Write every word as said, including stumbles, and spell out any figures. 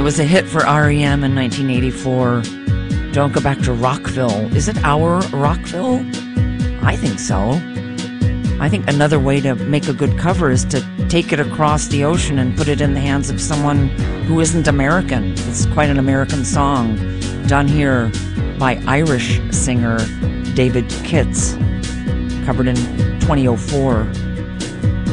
was a hit for R E M in nineteen eighty-four. Don't Go Back to Rockville. Is it Our Rockville? I think so. I think another way to make a good cover is to take it across the ocean and put it in the hands of someone who isn't American. It's quite an American song, done here by Irish singer David Kitts, covered in twenty oh four.